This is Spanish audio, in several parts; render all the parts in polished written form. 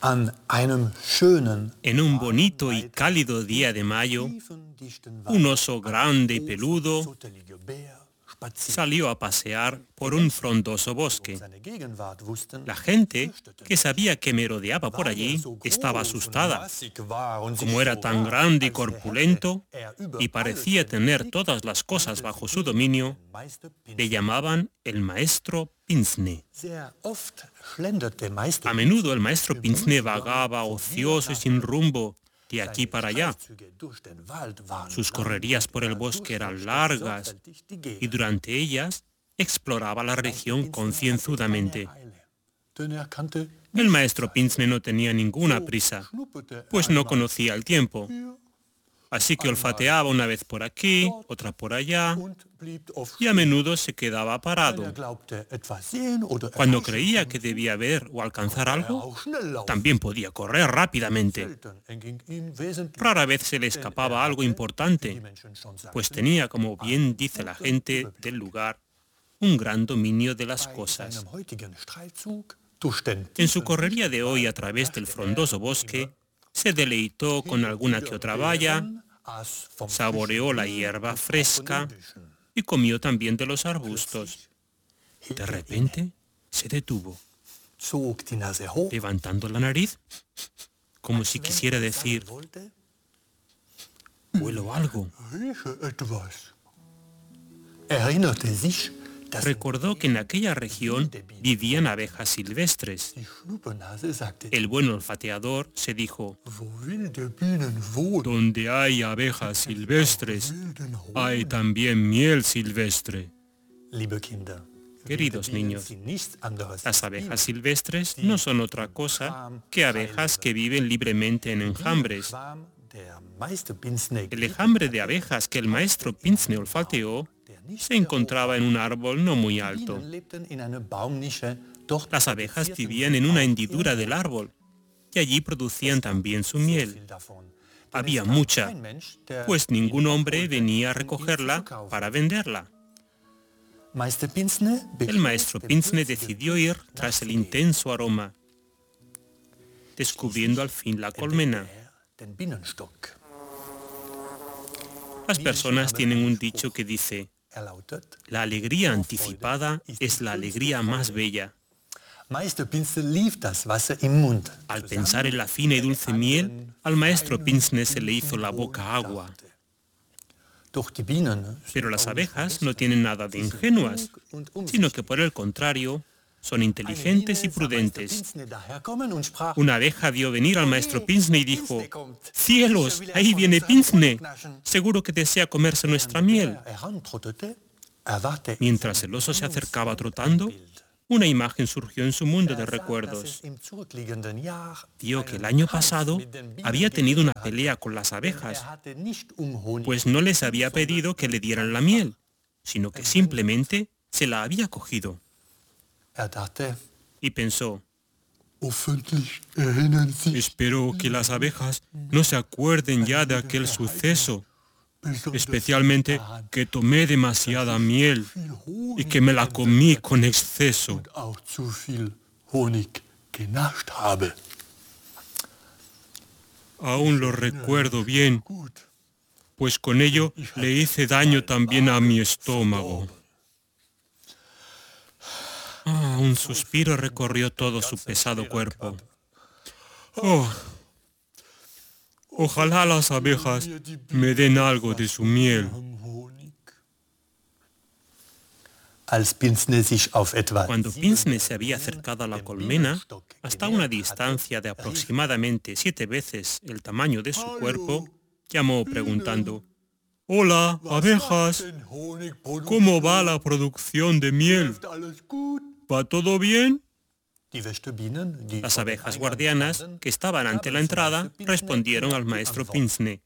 En un bonito y cálido día de mayo, un oso grande y peludo salió a pasear por un frondoso bosque. La gente, que sabía que merodeaba por allí, estaba asustada. Como era tan grande y corpulento y parecía tener todas las cosas bajo su dominio, le llamaban el maestro Pince. A menudo el maestro Pince vagaba ocioso y sin rumbo de aquí para allá. Sus correrías por el bosque eran largas y durante ellas exploraba la región concienzudamente. El maestro Pince no tenía ninguna prisa, pues no conocía el tiempo. Así que olfateaba una vez por aquí, otra por allá, y a menudo se quedaba parado. Cuando creía que debía ver o alcanzar algo, también podía correr rápidamente. Rara vez se le escapaba algo importante, pues tenía, como bien dice la gente del lugar, un gran dominio de las cosas. En su correría de hoy a través del frondoso bosque, se deleitó con alguna que otra baya, saboreó la hierba fresca y comió también de los arbustos. De repente se detuvo, levantando la nariz, como si quisiera decir, «Huelo algo». Recordó que en aquella región vivían abejas silvestres. El buen olfateador se dijo, «Donde hay abejas silvestres, hay también miel silvestre». Queridos niños, las abejas silvestres no son otra cosa que abejas que viven libremente en enjambres. El enjambre de abejas que el maestro Pince olfateó se encontraba en un árbol no muy alto. Las abejas vivían en una hendidura del árbol y allí producían también su miel. Había mucha, pues ningún hombre venía a recogerla para venderla. El maestro Pince decidió ir tras el intenso aroma, descubriendo al fin la colmena. Las personas tienen un dicho que dice, la alegría anticipada es la alegría más bella. Al pensar en la fina y dulce miel, al maestro Pince se le hizo la boca agua. Pero las abejas no tienen nada de ingenuas, sino que por el contrario, son inteligentes y prudentes. Una abeja vio venir al maestro Pince y dijo, «¡Cielos! ¡Ahí viene Pince! Seguro que desea comerse nuestra miel». Mientras el oso se acercaba trotando, una imagen surgió en su mundo de recuerdos. Vio que el año pasado había tenido una pelea con las abejas, pues no les había pedido que le dieran la miel, sino que simplemente se la había cogido. Y pensó, espero que las abejas no se acuerden ya de aquel suceso, especialmente que tomé demasiada miel y que me la comí con exceso. Aún lo recuerdo bien, pues con ello le hice daño también a mi estómago. Un suspiro recorrió todo su pesado cuerpo. Ojalá las abejas me den algo de su miel. Cuando Pince se había acercado a la colmena, hasta una distancia de aproximadamente 7 veces el tamaño de su cuerpo, llamó preguntando, «Hola, abejas, ¿cómo va la producción de miel? ¿Va todo bien?» Las abejas guardianas, que estaban ante la entrada, respondieron al maestro Pince.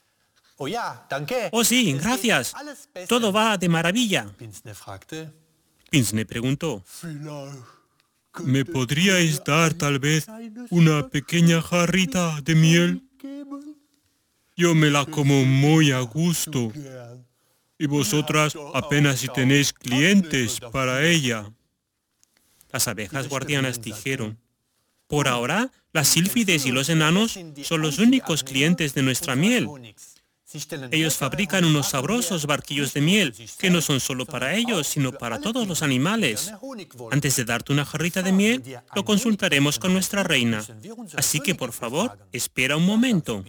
«Oh sí, gracias. Todo va de maravilla». Pince preguntó, «¿Me podríais dar tal vez una pequeña jarrita de miel? Yo me la como muy a gusto, y vosotras apenas si tenéis clientes para ella». Las abejas guardianas dijeron, «Por ahora Las sílfides y los enanos son los únicos clientes de nuestra miel. Ellos fabrican unos sabrosos barquillos de miel, que no son solo para ellos, sino para todos los animales. Antes de darte una jarrita de miel, lo consultaremos con nuestra reina. Así que, por favor, espera un momento.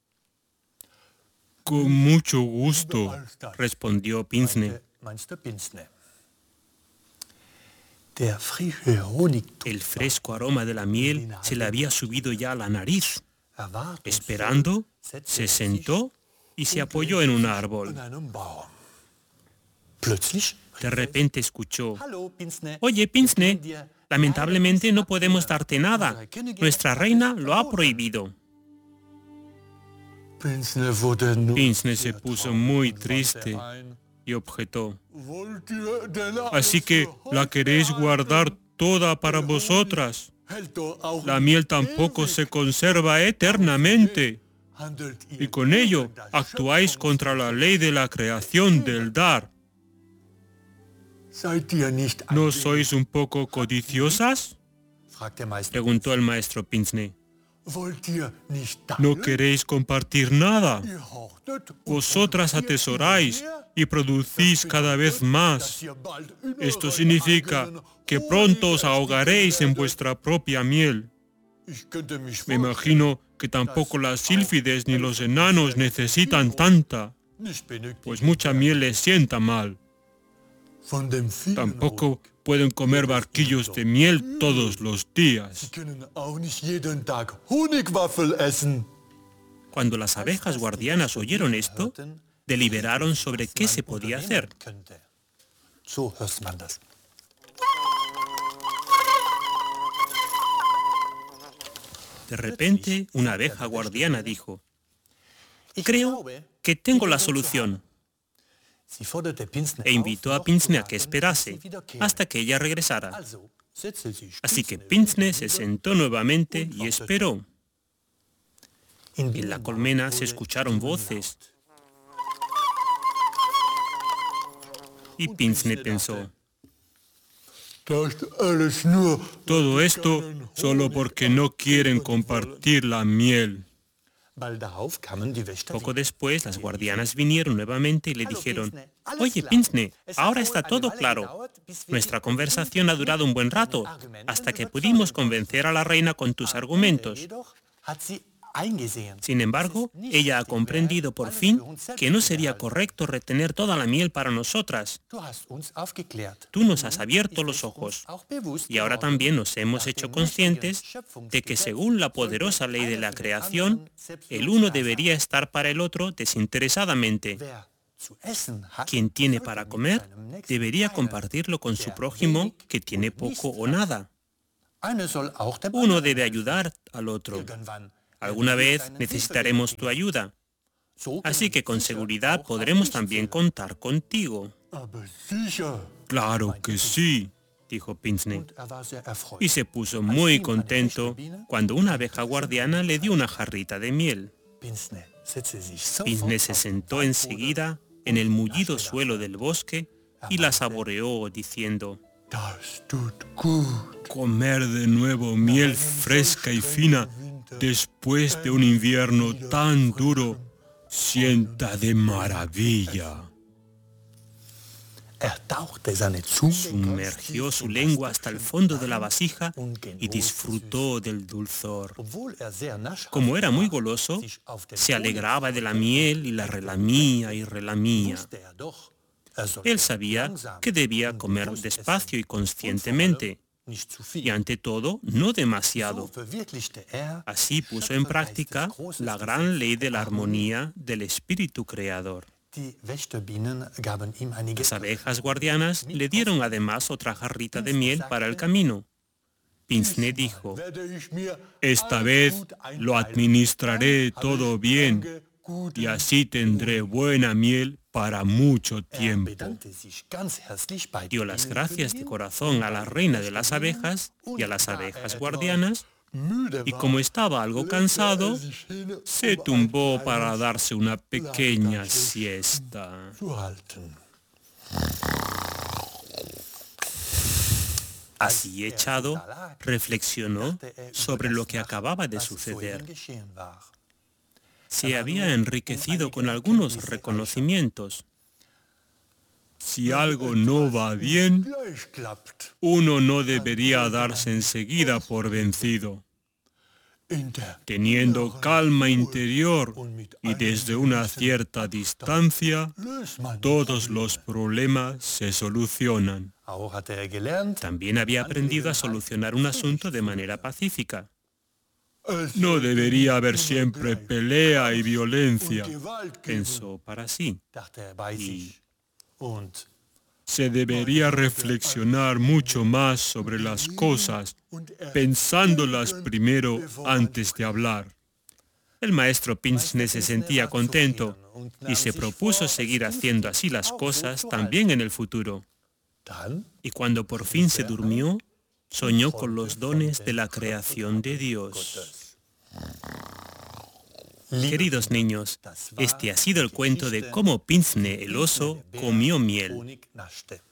Con mucho gusto, respondió Pince. El fresco aroma de la miel se le había subido ya a la nariz. Esperando, se sentó y se apoyó en un árbol. De repente escuchó: «Oye, Pince, lamentablemente no podemos darte nada. Nuestra reina lo ha prohibido». Pince se puso muy triste y objetó: «Así que la queréis guardar toda para vosotras. La miel tampoco se conserva eternamente. Y con ello actuáis contra la ley de la creación del dar. ¿No sois un poco codiciosas?», preguntó el maestro Pince. ¿No queréis compartir nada? Vosotras atesoráis y producís cada vez más. Esto significa que pronto os ahogaréis en vuestra propia miel. Me imagino que tampoco las sílfides ni los enanos necesitan tanta, pues mucha miel les sienta mal. Tampoco pueden comer barquillos de miel todos los días. Cuando las abejas guardianas oyeron esto, deliberaron sobre qué se podía hacer. De repente, una abeja guardiana dijo: «Creo que tengo la solución». E invitó a Pince a que esperase hasta que ella regresara. Así que Pince se sentó nuevamente y esperó. En la colmena se escucharon voces. Y Pince pensó: «Todo esto solo porque no quieren compartir la miel». Poco después, las guardianas vinieron nuevamente y le dijeron: «Oye, Pince, ahora está todo claro. Nuestra conversación ha durado un buen rato, hasta que pudimos convencer a la reina con tus argumentos. Sin embargo, ella ha comprendido por fin que no sería correcto retener toda la miel para nosotras. Tú nos has abierto los ojos y ahora también nos hemos hecho conscientes de que según la poderosa ley de la creación, el uno debería estar para el otro desinteresadamente. Quien tiene para comer debería compartirlo con su prójimo que tiene poco o nada. Uno debe ayudar al otro. Alguna vez necesitaremos tu ayuda, así que con seguridad podremos también contar contigo». «Claro que sí», dijo Pince, y se puso muy contento cuando una abeja guardiana le dio una jarrita de miel. Pince se sentó enseguida en el mullido suelo del bosque y la saboreó diciendo: «Comer de nuevo miel fresca y fina después de un invierno tan duro sienta de maravilla». Sumergió su lengua hasta el fondo de la vasija y disfrutó del dulzor. Como era muy goloso, se alegraba de la miel y la relamía y relamía. Él sabía que debía comer despacio y conscientemente, y ante todo, no demasiado. Así puso en práctica la gran ley de la armonía del espíritu creador. Las abejas guardianas le dieron además otra jarrita de miel para el camino. Pince dijo: «Esta vez lo administraré todo bien y así tendré buena miel para mucho tiempo». Dio las gracias de corazón a la reina de las abejas y a las abejas guardianas, y como estaba algo cansado, se tumbó para darse una pequeña siesta. Así echado, reflexionó sobre lo que acababa de suceder. Se había enriquecido con algunos reconocimientos. Si algo no va bien, uno no debería darse enseguida por vencido. Teniendo calma interior y desde una cierta distancia, todos los problemas se solucionan. También había aprendido a solucionar un asunto de manera pacífica. No debería haber siempre pelea y violencia, pensó para sí. Y se debería reflexionar mucho más sobre las cosas, pensándolas primero antes de hablar. El maestro Pinksney se sentía contento y se propuso seguir haciendo así las cosas también en el futuro. Y cuando por fin se durmió, soñó con los dones de la creación de Dios. Queridos niños, este ha sido el cuento de cómo Pinksney el oso comió miel.